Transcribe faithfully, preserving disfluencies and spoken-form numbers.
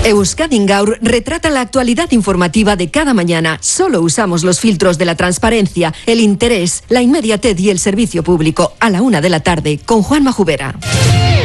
Euskadi Gaur retrata la actualidad informativa de cada mañana. Solo usamos los filtros de la transparencia, el interés, la inmediatez y el servicio público. A la una de la tarde, con Juanma Jubera.